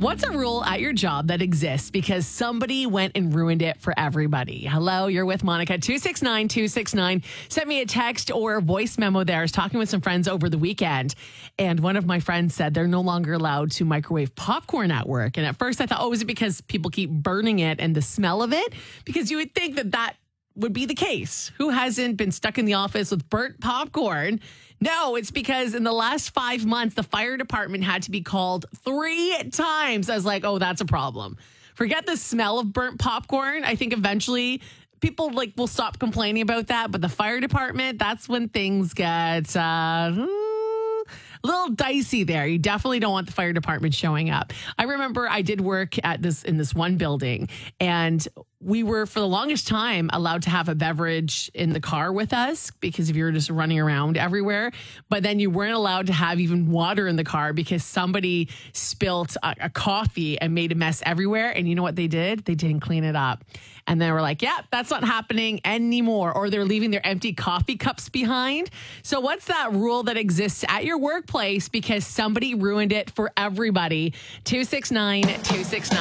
What's a rule at your job that exists because somebody went and ruined it for everybody? Hello, you're with Monica. 269-269. Sent me a text or a voice memo there. I was talking with some friends over the weekend, and one of my friends said they're no longer allowed to microwave popcorn at work. And at first I thought, oh, is it because people keep burning it and the smell of it? Because you would think that would be the case. Who hasn't been stuck in the office with burnt popcorn? No, it's because in the last 5 months, the fire department had to be called 3 times. I was like, oh, that's a problem. Forget the smell of burnt popcorn. I think eventually people will stop complaining about that. But the fire department, that's when things get a little dicey there. You definitely don't want the fire department showing up. I remember I did work in this one building, and we were, for the longest time, allowed to have a beverage in the car with us because if you were just running around everywhere. But then you weren't allowed to have even water in the car because somebody spilt a coffee and made a mess everywhere. And you know what they did? They didn't clean it up. And then we're like, yeah, that's not happening anymore. Or they're leaving their empty coffee cups behind. So what's that rule that exists at your workplace because somebody ruined it for everybody? 269-269.